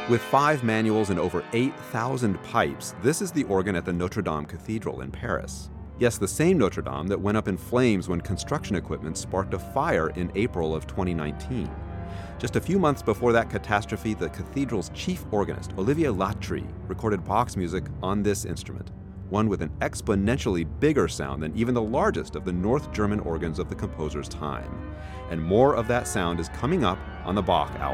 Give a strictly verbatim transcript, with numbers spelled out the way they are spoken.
With five manuals and over eight thousand pipes, this is the organ at the Notre Dame Cathedral in Paris. Yes, the same Notre Dame that went up in flames when construction equipment sparked a fire in April of twenty nineteen. Just a few months before that catastrophe, the cathedral's chief organist, Olivier Latry, recorded Bach's music on this instrument, one with an exponentially bigger sound than even the largest of the North German organs of the composer's time. And more of that sound is coming up on the Bach Hour.